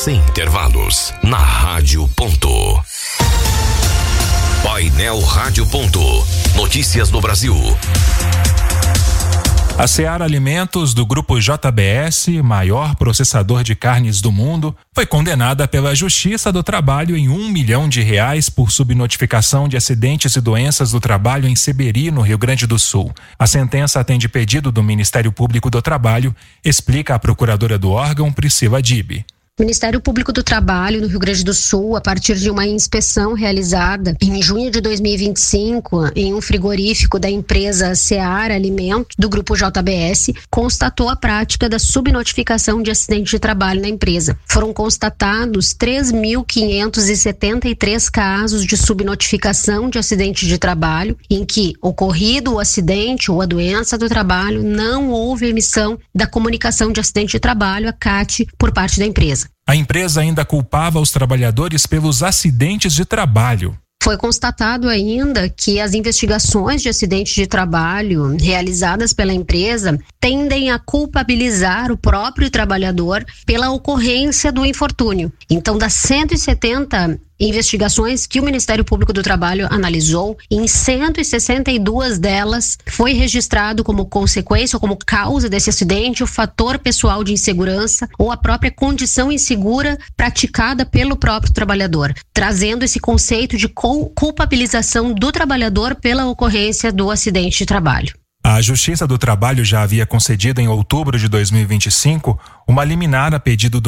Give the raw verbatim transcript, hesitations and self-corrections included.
sem intervalos, na Rádio Ponto. Painel Rádio Ponto. Notícias do Brasil. A Seara Alimentos, do grupo J B S, maior processador de carnes do mundo, foi condenada pela Justiça do Trabalho em um milhão de reais por subnotificação de acidentes e doenças do trabalho em Seberi, no Rio Grande do Sul. A sentença atende pedido do Ministério Público do Trabalho, explica a procuradora do órgão, Priscila Dibi. O Ministério Público do Trabalho no Rio Grande do Sul, a partir de uma inspeção realizada em junho de dois mil e vinte e cinco em um frigorífico da empresa Seara Alimentos, do grupo J B S, constatou a prática da subnotificação de acidente de trabalho na empresa. Foram constatados três mil quinhentos e setenta e três casos de subnotificação de acidente de trabalho, em que, ocorrido o acidente ou a doença do trabalho, não houve emissão da comunicação de acidente de trabalho, a C A T, por parte da empresa. A empresa ainda culpava os trabalhadores pelos acidentes de trabalho. Foi constatado ainda que as investigações de acidentes de trabalho realizadas pela empresa tendem a culpabilizar o próprio trabalhador pela ocorrência do infortúnio. Então, das cento e setenta investigações que o Ministério Público do Trabalho analisou, em cento e sessenta e duas delas foi registrado como consequência ou como causa desse acidente o fator pessoal de insegurança ou a própria condição insegura praticada pelo próprio trabalhador, trazendo esse conceito de culpabilização do trabalhador pela ocorrência do acidente de trabalho. A Justiça do Trabalho já havia concedido em outubro de dois mil e vinte e cinco uma liminar a pedido do